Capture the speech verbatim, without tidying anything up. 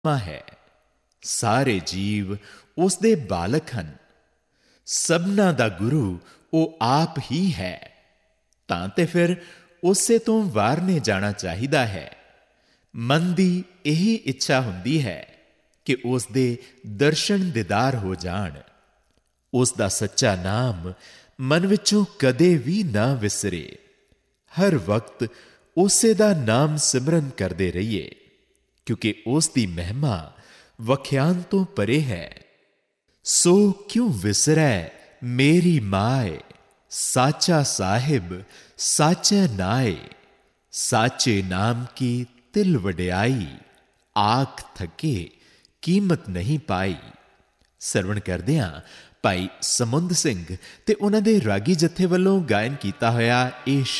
ਹੈ। ਸਾਰੇ ਜੀਵ ਉਸ ਦੇ ਬਾਲਕ ਹਨ। ਸਭਨਾਂ ਦਾ ਗੁਰੂ ਉਹ ਆਪ ਹੀ ਹੈ। ਤਾਂ ਤੇ ਫਿਰ ਉਸੇ ਤੋਂ ਵਾਰਨੇ ਜਾਣਾ ਚਾਹੀਦਾ ਹੈ। ਮਨ ਦੀ ਇਹੀ ਇੱਛਾ ਹੁੰਦੀ ਹੈ ਕਿ ਉਸ ਦੇ ਦਰਸ਼ਨ ਦੀਦਾਰ ਹੋ ਜਾਣ। ਉਸ ਦਾ ਸੱਚਾ ਨਾਮ ਮਨ ਵਿੱਚੋਂ ਕਦੇ ਵੀ ਨਾ ਵਿਸਰੇ। ਹਰ ਵਕਤ ਉਸੇ ਦਾ ਨਾਮ ਸਿਮਰਨ ਕਰਦੇ ਰਹੀਏ, ਕਿਉਂਕਿ ਉਸ ਦੀ ਮਹਿਮਾ ਵਖਿਆਨ ਤੋਂ ਪਰੇ ਹੈ। ਸੋ ਕਿਉਂ ਵਿਸਰੈ ਮੇਰੀ ਮਾਏ, ਸਾਚਾ ਸਾਹਿਬ ਸਾਚੈ ਨਾਏ। ਸਾਚੇ ਨਾਮ ਕੀ ਤਿਲ ਵਡਿਆਈ, ਆਖ ਥਕੇ ਕੀਮਤ ਨਹੀਂ ਪਾਈ। ਸਰਵਣ ਕਰਦਿਆਂ ਭਾਈ ਸਮੁੰਦ ਸਿੰਘ ਤੇ ਉਹਨਾਂ ਦੇ ਰਾਗੀ ਜਥੇ ਵੱਲੋਂ ਗਾਇਨ ਕੀਤਾ ਹੋਇਆ ਇਹ